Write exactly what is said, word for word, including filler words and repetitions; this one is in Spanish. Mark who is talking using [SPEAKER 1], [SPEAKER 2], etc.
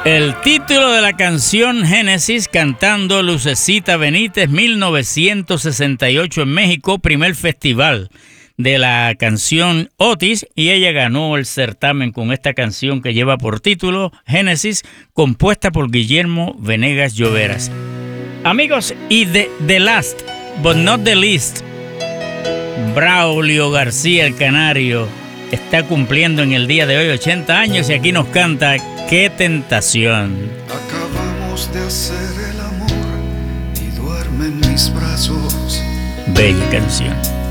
[SPEAKER 1] El título de la canción Génesis, cantando Lucecita Benítez, mil novecientos sesenta y ocho en México, primer festival de la canción Otis, y ella ganó el certamen con esta canción que lleva por título Génesis, compuesta por Guillermo Venegas Lloveras. Amigos, y de The Last, but not the least, Braulio García el Canario está cumpliendo en el día de hoy ochenta años y aquí nos canta Qué tentación.
[SPEAKER 2] Acabamos de hacer el amor y duerme en mis brazos.
[SPEAKER 1] Bella canción.